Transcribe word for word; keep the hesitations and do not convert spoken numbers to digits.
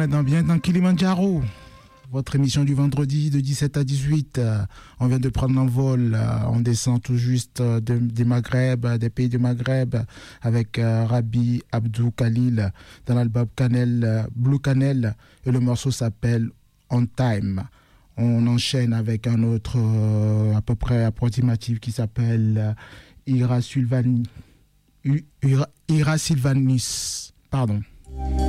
dans Bien dans Kilimandjaro, votre émission du vendredi de dix-sept à dix-huit. Euh, on vient de prendre l'envol, euh, on descend tout juste euh, de, des Maghreb, des pays du Maghreb, avec euh, Rabbi Abdou Khalil dans l'album Canel, euh, Blue Canel, et le morceau s'appelle On Time. On enchaîne avec un autre euh, à peu près approximatif qui s'appelle euh, Ira Sylvani, Ira, Ira Sylvanus, pardon.